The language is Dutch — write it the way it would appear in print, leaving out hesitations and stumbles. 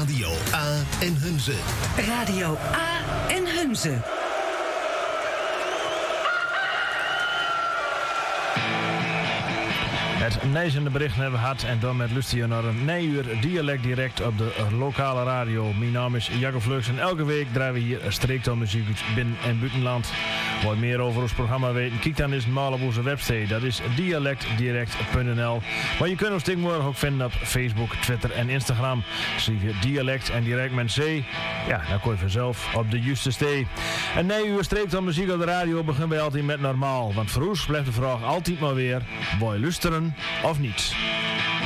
Radio A en Hunze. Radio A en Hunze. Het nijzende bericht hebben we gehad en dan met luisteren naar een nijuur dialect direct op de lokale radio. Mijn naam is Jacco Vlugs en elke week draaien we hier streektaal-muziek uit binnen- en buitenland. Wil je meer over ons programma weten? Kijk dan eens maar op onze website. Dat is dialectdirect.nl. Maar je kunt ons tegenwoordig ook vinden op Facebook, Twitter en Instagram. Schrijf je dialect en direct met C. Ja, dan kom je vanzelf op de juiste stee. En nijuur streektaal-muziek op de radio beginnen wij altijd met normaal. Want voor ons blijft de vraag altijd maar weer: wil je luisteren of niet?